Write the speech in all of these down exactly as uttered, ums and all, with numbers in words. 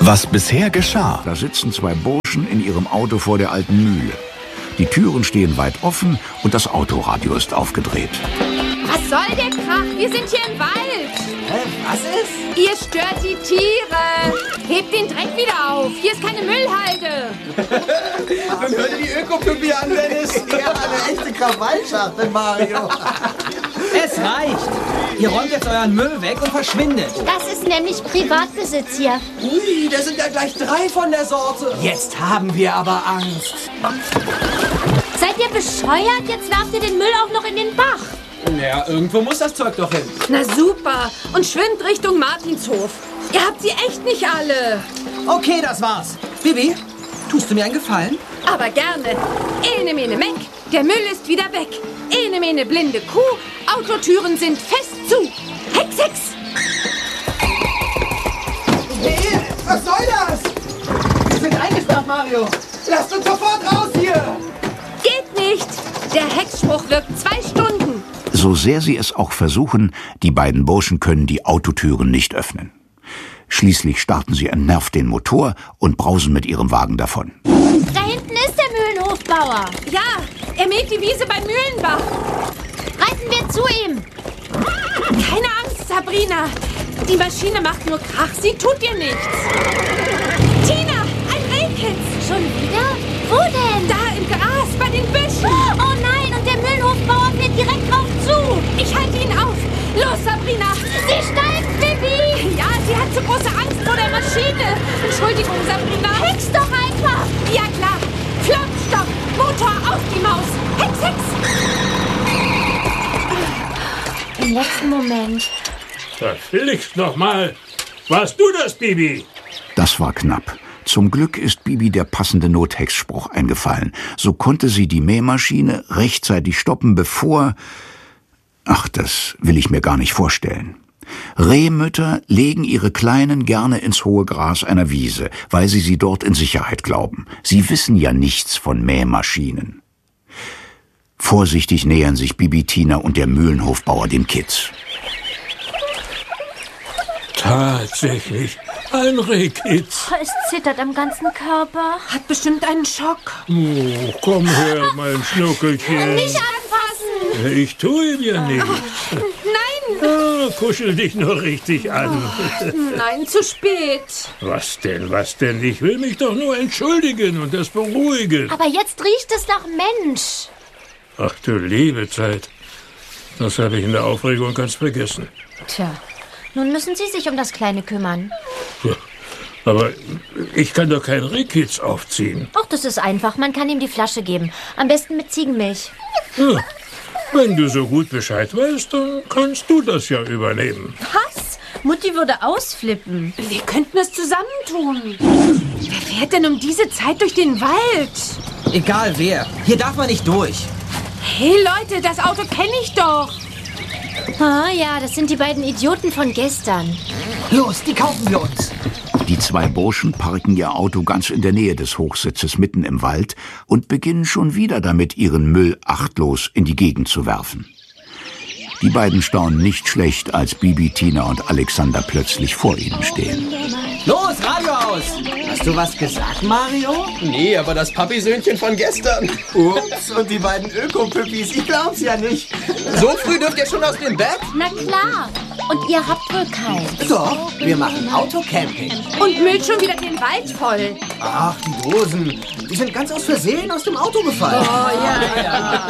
Was bisher geschah. Da sitzen zwei Burschen in ihrem Auto vor der alten Mühle. Die Türen stehen weit offen und das Autoradio ist aufgedreht. Was soll der Krach? Wir sind hier im Wald. Hä, was ist? Ihr stört die Tiere. Hebt den Dreck wieder auf. Hier ist keine Müllhalde. Dann hör dir die Ökopypie an, Dennis. Ja, eine echte Krawallschachtel, Mario. Es reicht. Ihr räumt jetzt euren Müll weg und verschwindet. Das ist nämlich Privatbesitz hier. Ui, da sind ja gleich drei von der Sorte. Jetzt haben wir aber Angst. Seid ihr bescheuert? Jetzt werft ihr den Müll auch noch in den Bach. Naja, irgendwo muss das Zeug doch hin. Na super. Und schwimmt Richtung Martinshof. Ihr habt sie echt nicht alle. Okay, das war's. Bibi, tust du mir einen Gefallen? Aber gerne. Ene mene meck. Der Müll ist wieder weg. Ene mene blinde Kuh. Autotüren sind fest zu. Hex, hex. Hey, was soll das? Wir sind eingesperrt, Mario. Lasst uns sofort raus hier. Geht nicht. Der Hexspruch wirkt zwei Stunden. So sehr sie es auch versuchen, die beiden Burschen können die Autotüren nicht öffnen. Schließlich starten sie entnervt den Motor und brausen mit ihrem Wagen davon. Da hinten ist der Mühlenhofbauer. Ja, er mäht die Wiese beim Mühlenbach. Reiten wir zu ihm. Keine Angst, Sabrina. Die Maschine macht nur Krach, sie tut dir nichts. Tina, ein Rehkitz. Schon wieder? Wo denn? Da im Gras, bei den Büschen. Oh nein, und der Mühlenhofbauer fährt direkt drauf zu. Ich halte ihn auf. Los, Sabrina. Sie steigt, Bibi. Ja, sie hat zu große Angst vor der Maschine. Entschuldigung, Sabrina. Hex doch einfach. Ja, klar. Flop, stopp. Motor auf die Maus. Hex, hex. Im letzten Moment. Verflixt nochmal. Warst du das, Bibi? Das war knapp. Zum Glück ist Bibi der passende Nothexspruch eingefallen. So konnte sie die Mähmaschine rechtzeitig stoppen, bevor... Ach, das will ich mir gar nicht vorstellen. Rehmütter legen ihre Kleinen gerne ins hohe Gras einer Wiese, weil sie sie dort in Sicherheit glauben. Sie wissen ja nichts von Mähmaschinen. Vorsichtig nähern sich Bibi, Tina und der Mühlenhofbauer dem Kitz. Tatsächlich, ein Rehkitz. Es zittert am ganzen Körper. Hat bestimmt einen Schock. Oh, komm her, mein Schnuckelchen. Nicht anfassen. Ich tue ihm ja nichts. Nein. Ah, kuschel dich nur richtig an. Nein, zu spät. Was denn, was denn? Ich will mich doch nur entschuldigen und das beruhigen. Aber jetzt riecht es nach Mensch. Ach du liebe Zeit. Das habe ich in der Aufregung ganz vergessen. Tja, nun müssen Sie sich um das Kleine kümmern. Ja, aber ich kann doch keinen Rehkitz aufziehen. Ach, das ist einfach. Man kann ihm die Flasche geben. Am besten mit Ziegenmilch. Ja, wenn du so gut Bescheid weißt, dann kannst du das ja übernehmen. Was? Mutti würde ausflippen. Wir könnten es zusammentun. Wer fährt denn um diese Zeit durch den Wald? Egal wer. Hier darf man nicht durch. Hey Leute, das Auto kenne ich doch. Ah ja, das sind die beiden Idioten von gestern. Los, die kaufen wir uns. Die zwei Burschen parken ihr Auto ganz in der Nähe des Hochsitzes mitten im Wald und beginnen schon wieder damit, ihren Müll achtlos in die Gegend zu werfen. Die beiden staunen nicht schlecht, als Bibi, Tina und Alexander plötzlich vor ihnen stehen. Los, Radio aus! Hast du was gesagt, Mario? Nee, aber das Papi-Söhnchen von gestern. Ups, und die beiden Öko-Püppis, ich glaub's ja nicht. So früh dürft ihr schon aus dem Bett? Na klar. Und ihr habt wohl keins. Doch, wir machen Autocamping. Und müllt schon wieder den Wald voll. Ach, die Dosen, die sind ganz aus Versehen aus dem Auto gefallen. Oh ja,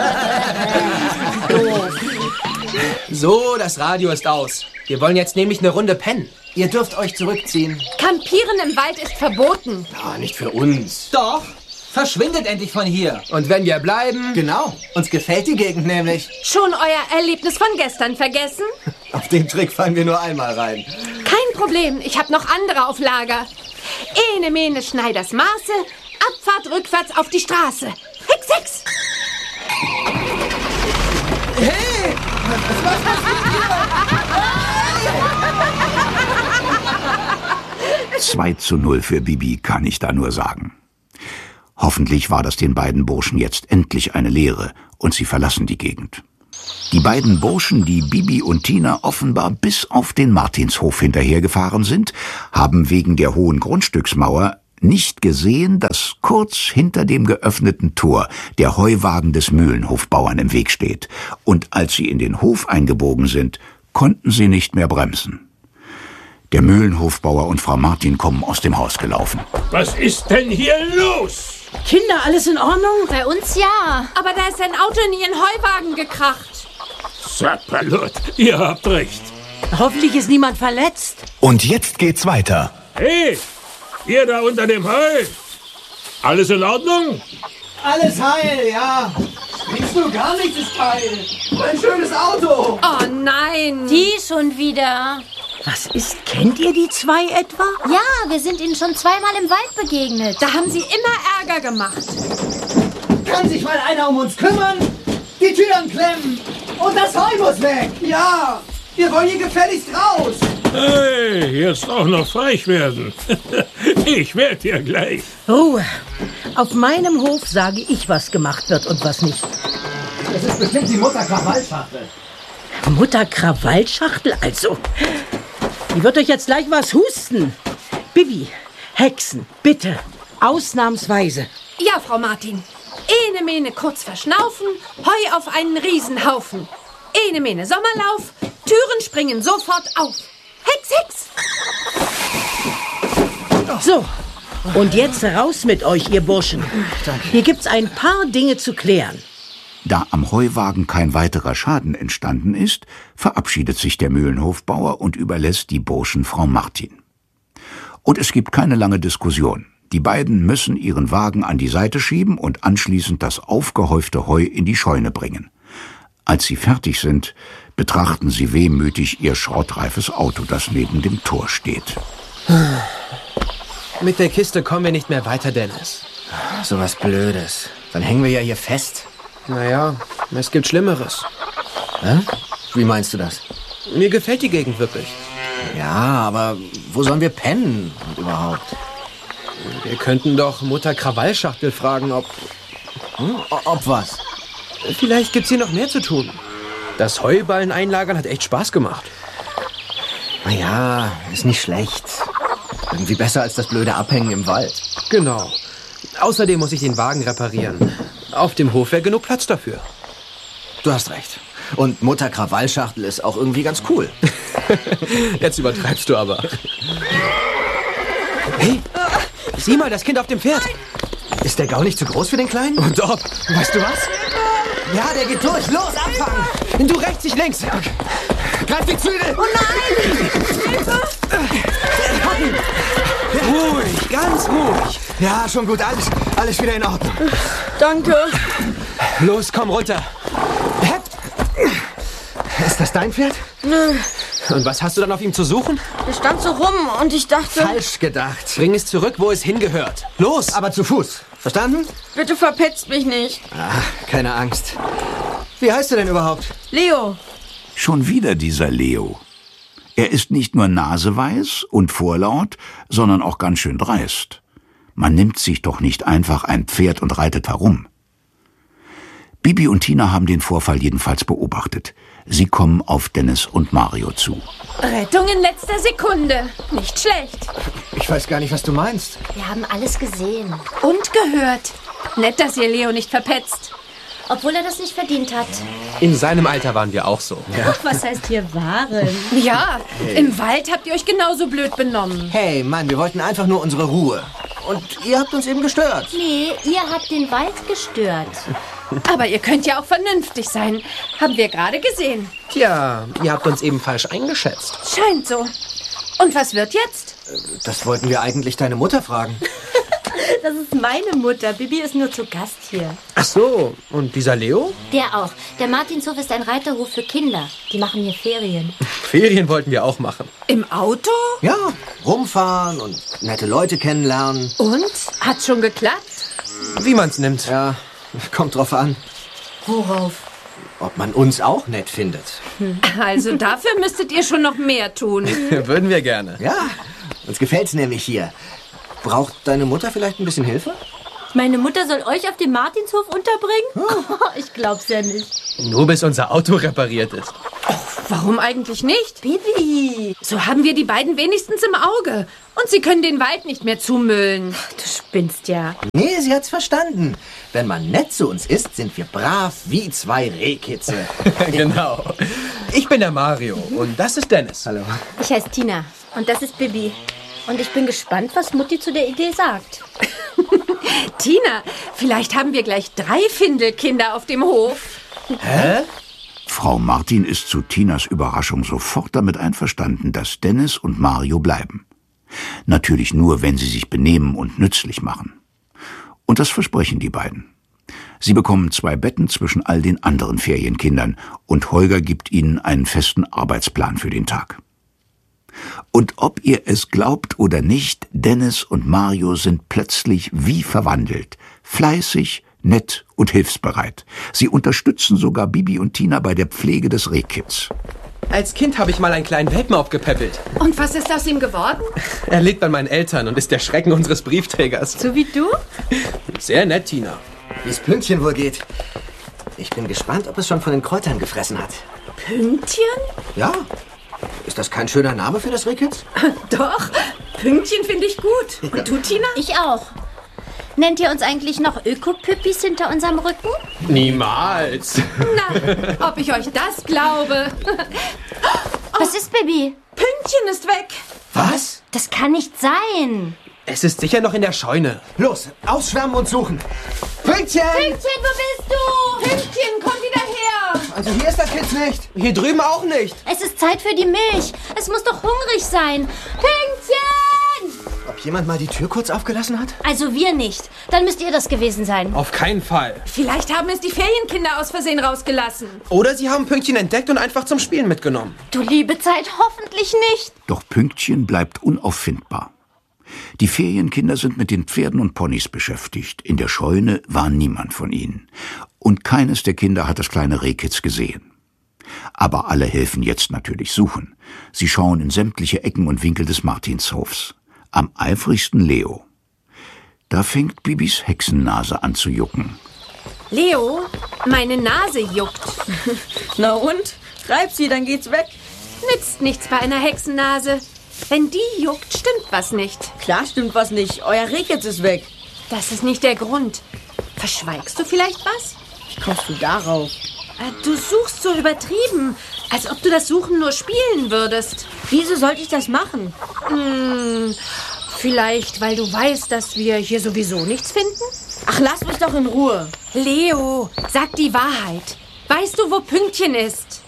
ja. So, das Radio ist aus. Wir wollen jetzt nämlich eine Runde pennen. Ihr dürft euch zurückziehen. Campieren im Wald ist verboten. Ah, nicht für uns. Doch. Verschwindet endlich von hier. Und wenn wir bleiben? Genau. Uns gefällt die Gegend nämlich. Schon euer Erlebnis von gestern vergessen? Auf den Trick fallen wir nur einmal rein. Kein Problem, ich habe noch andere auf Lager. Ene mene Schneiders Maße, Abfahrt rückwärts auf die Straße. Hex, hex! Hey! Was passiert hier? zwei zu null für Bibi, kann ich da nur sagen. Hoffentlich war das den beiden Burschen jetzt endlich eine Lehre und sie verlassen die Gegend. Die beiden Burschen, die Bibi und Tina offenbar bis auf den Martinshof hinterhergefahren sind, haben wegen der hohen Grundstücksmauer nicht gesehen, dass kurz hinter dem geöffneten Tor der Heuwagen des Mühlenhofbauern im Weg steht. Und als sie in den Hof eingebogen sind, konnten sie nicht mehr bremsen. Der Mühlenhofbauer und Frau Martin kommen aus dem Haus gelaufen. Was ist denn hier los? Kinder, alles in Ordnung? Bei uns ja. Aber da ist ein Auto in ihren Heuwagen gekracht. Sapperlot, ihr habt recht. Hoffentlich ist niemand verletzt. Und jetzt geht's weiter. Hey, ihr da unter dem Heu. Alles in Ordnung? Alles heil, ja. Siehst du, gar nichts ist heil. Ein schönes Auto. Oh nein. Die schon wieder. Was ist, kennt ihr die zwei etwa? Ja, wir sind ihnen schon zweimal im Wald begegnet. Da haben sie immer Ärger gemacht. Kann sich mal einer um uns kümmern? Die Türen klemmen. Und das Heu muss weg. Ja, wir wollen hier gefälligst raus. Hey, jetzt auch noch frech werden. Ich werd dir gleich. Ruhe. Auf meinem Hof sage ich, was gemacht wird und was nicht. Das ist bestimmt die Mutter Krawallschachtel. Mutter Krawallschachtel also. Die wird euch jetzt gleich was husten. Bibi, Hexen, bitte, ausnahmsweise. Ja, Frau Martin. Ene Mene kurz verschnaufen, Heu auf einen Riesenhaufen. Ene Mene Sommerlauf, Türen springen sofort auf. Hex, Hex! So, und jetzt raus mit euch, ihr Burschen. Hier gibt's ein paar Dinge zu klären. Da am Heuwagen kein weiterer Schaden entstanden ist, verabschiedet sich der Mühlenhofbauer und überlässt die Burschen Frau Martin. Und es gibt keine lange Diskussion. Die beiden müssen ihren Wagen an die Seite schieben und anschließend das aufgehäufte Heu in die Scheune bringen. Als sie fertig sind, betrachten sie wehmütig ihr schrottreifes Auto, das neben dem Tor steht. Mit der Kiste kommen wir nicht mehr weiter, Dennis. So was Blödes. Dann hängen wir ja hier fest. Naja, es gibt Schlimmeres. Hä? Wie meinst du das? Mir gefällt die Gegend wirklich. Ja, aber wo sollen wir pennen und überhaupt? Wir könnten doch Mutter Krawallschachtel fragen, ob... Hm? Ob was? Vielleicht gibt's hier noch mehr zu tun. Das Heuballen einlagern hat echt Spaß gemacht. Naja, ist nicht schlecht. Irgendwie besser als das blöde Abhängen im Wald. Genau. Außerdem muss ich den Wagen reparieren. Auf dem Hof wäre genug Platz dafür. Du hast recht. Und Mutter Krawallschachtel ist auch irgendwie ganz cool. Jetzt übertreibst du aber. Hey, sieh mal, das Kind auf dem Pferd. Ist der Gau nicht zu groß für den Kleinen? Und ob, weißt du was? Ja, der geht durch. Los, abfangen! Du rechts, ich links. Greif die Zügel! Oh nein! Hilfe! Ruhig, ganz ruhig. Ja, schon gut. Alles, alles wieder in Ordnung. Danke. Los, komm runter. Ist das dein Pferd? Nö, Und was hast du dann auf ihm zu suchen? es stand so rum und ich dachte... Falsch gedacht. Bring es zurück, wo es hingehört. Los! Aber zu Fuß. Verstanden? Bitte verpetzt mich nicht. Ah, keine Angst. Wie heißt du denn überhaupt? Leo. Schon wieder dieser Leo. Er ist nicht nur naseweiß und vorlaut, sondern auch ganz schön dreist. Man nimmt sich doch nicht einfach ein Pferd und reitet herum. Bibi und Tina haben den Vorfall jedenfalls beobachtet. Sie kommen auf Dennis und Mario zu. Rettung in letzter Sekunde. Nicht schlecht. Ich weiß gar nicht, was du meinst. Wir haben alles gesehen. Und gehört. Nett, dass ihr Leo nicht verpetzt. Obwohl er das nicht verdient hat. In seinem Alter waren wir auch so. Ach, was heißt hier waren? Ja, im Wald habt ihr euch genauso blöd benommen. Hey, Mann, wir wollten einfach nur unsere Ruhe. Und ihr habt uns eben gestört. Nee, ihr habt den Wald gestört. Aber ihr könnt ja auch vernünftig sein. Haben wir gerade gesehen. Tja, ihr habt uns eben falsch eingeschätzt. Scheint so. Und was wird jetzt? Das wollten wir eigentlich deine Mutter fragen. Das ist meine Mutter. Bibi ist nur zu Gast hier. Ach so, und dieser Leo? Der auch. Der Martinshof ist ein Reiterhof für Kinder. Die machen hier Ferien. Ferien wollten wir auch machen. Im Auto? Ja, rumfahren und nette Leute kennenlernen. Und? Hat schon geklappt? Wie man's nimmt. Ja, kommt drauf an, Worauf? ob man uns auch nett findet. Also dafür müsstet ihr schon noch mehr tun. Würden wir gerne. Ja, uns gefällt's nämlich hier. Braucht deine Mutter vielleicht ein bisschen Hilfe? Meine Mutter soll euch auf dem Martinshof unterbringen? Oh, ich glaub's ja nicht. Nur bis unser Auto repariert ist. Warum eigentlich nicht? Bibi! So haben wir die beiden wenigstens im Auge. Und sie können den Wald nicht mehr zumüllen. Du spinnst ja. Nee, sie hat's verstanden. Wenn man nett zu uns ist, sind wir brav wie zwei Rehkitze. Genau. Ich bin der Mario und das ist Dennis. Hallo. Ich heiße Tina und das ist Bibi. Und ich bin gespannt, was Mutti zu der Idee sagt. Tina, vielleicht haben wir gleich drei Findelkinder auf dem Hof. Hä? Frau Martin ist zu Tinas Überraschung sofort damit einverstanden, dass Dennis und Mario bleiben. Natürlich nur, wenn sie sich benehmen und nützlich machen. Und das versprechen die beiden. Sie bekommen zwei Betten zwischen all den anderen Ferienkindern und Holger gibt ihnen einen festen Arbeitsplan für den Tag. Und ob ihr es glaubt oder nicht, Dennis und Mario sind plötzlich wie verwandelt, fleißig, nett und hilfsbereit. Sie unterstützen sogar Bibi und Tina bei der Pflege des Rehkitz. Als Kind habe ich mal einen kleinen Welpen aufgepäppelt. Und was ist aus ihm geworden? Er lebt bei meinen Eltern und ist der Schrecken unseres Briefträgers. So wie du? Sehr nett, Tina. Wie es Pünktchen wohl geht. Ich bin gespannt, ob es schon von den Kräutern gefressen hat. Pünktchen? Ja. Ist das kein schöner Name für das Rehkitz? Doch, Pünktchen finde ich gut. Und du, Tina? Ich auch. Nennt ihr uns eigentlich noch Öko-Püppis hinter unserem Rücken? Niemals. Na, ob ich euch das glaube. Was ist, Bibi? Pünktchen ist weg. Was? Das kann nicht sein. Es ist sicher noch in der Scheune. Los, ausschwärmen und suchen. Pünktchen! Pünktchen, wo bist du? Pünktchen, komm wieder her. Also hier ist das Kind nicht. Hier drüben auch nicht. Es ist Zeit für die Milch. Es muss doch hungrig sein. Pünktchen! Ob jemand mal die Tür kurz aufgelassen hat? Also wir nicht. Dann müsst ihr das gewesen sein. Auf keinen Fall. Vielleicht haben es die Ferienkinder aus Versehen rausgelassen. Oder sie haben Pünktchen entdeckt und einfach zum Spielen mitgenommen. Du liebe Zeit, hoffentlich nicht. Doch Pünktchen bleibt unauffindbar. Die Ferienkinder sind mit den Pferden und Ponys beschäftigt. In der Scheune war niemand von ihnen. Und keines der Kinder hat das kleine Rehkitz gesehen. Aber alle helfen jetzt natürlich suchen. Sie schauen in sämtliche Ecken und Winkel des Martinshofs. Am eifrigsten Leo. Da fängt Bibis Hexennase an zu jucken. Leo, meine Nase juckt. Na und? Reib sie, dann geht's weg. Nützt nichts bei einer Hexennase. Wenn die juckt, stimmt was nicht. Klar stimmt was nicht. Euer Rehkitz ist weg. Das ist nicht der Grund. Verschweigst du vielleicht was? Wie kommst du darauf? Du suchst so übertrieben, als ob du das Suchen nur spielen würdest. Wieso sollte ich das machen? Hm, vielleicht, weil du weißt, dass wir hier sowieso nichts finden? Ach, lass mich doch in Ruhe. Leo, sag die Wahrheit. Weißt du, wo Pünktchen ist?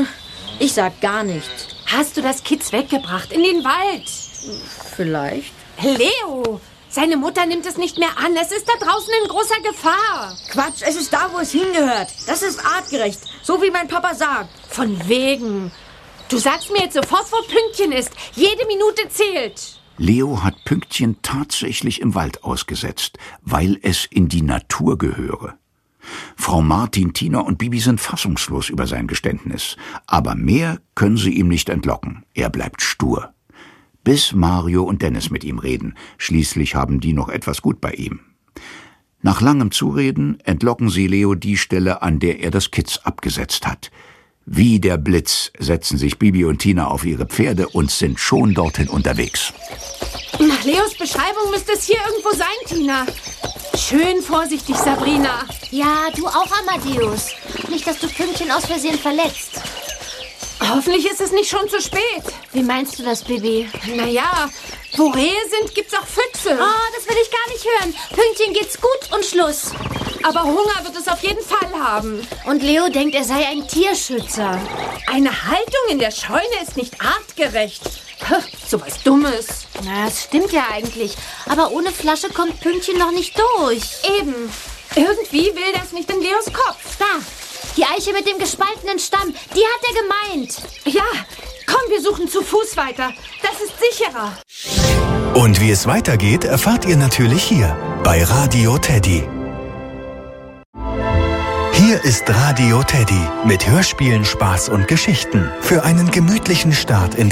Ich sag gar nichts. Hast du das Kitz weggebracht in den Wald? Vielleicht. Leo, seine Mutter nimmt es nicht mehr an. Es ist da draußen in großer Gefahr. Quatsch, es ist da, wo es hingehört. Das ist artgerecht, so wie mein Papa sagt. Von wegen. Du sagst mir jetzt sofort, wo Pünktchen ist. Jede Minute zählt. Leo hat Pünktchen tatsächlich im Wald ausgesetzt, weil es in die Natur gehöre. Frau Martin, Tina und Bibi sind fassungslos über sein Geständnis. Aber mehr können sie ihm nicht entlocken. Er bleibt stur. Bis Mario und Dennis mit ihm reden. Schließlich haben die noch etwas gut bei ihm. Nach langem Zureden entlocken sie Leo die Stelle, an der er das Kitz abgesetzt hat. Wie der Blitz setzen sich Bibi und Tina auf ihre Pferde und sind schon dorthin unterwegs. Nach Leos Beschreibung müsste es hier irgendwo sein, Tina. Schön vorsichtig, Sabrina. Ja, du auch, Amadeus. Nicht, dass du Pünktchen aus Versehen verletzt. Hoffentlich ist es nicht schon zu spät. Wie meinst du das, Bibi? Naja, wo Rehe sind, gibt's auch Füchse. Oh, das will ich gar nicht hören. Pünktchen geht's gut und Schluss. Aber Hunger wird es auf jeden Fall haben. Und Leo denkt, er sei ein Tierschützer. Eine Haltung in der Scheune ist nicht artgerecht. So was Dummes. Na, das stimmt ja eigentlich. Aber ohne Flasche kommt Pünktchen noch nicht durch. Eben. Irgendwie will das nicht in Leos Kopf. Da, die Eiche mit dem gespaltenen Stamm, die hat er gemeint. Ja, komm, wir suchen zu Fuß weiter. Das ist sicherer. Und wie es weitergeht, erfahrt ihr natürlich hier bei Radio Teddy. Hier ist Radio Teddy mit Hörspielen, Spaß und Geschichten für einen gemütlichen Start in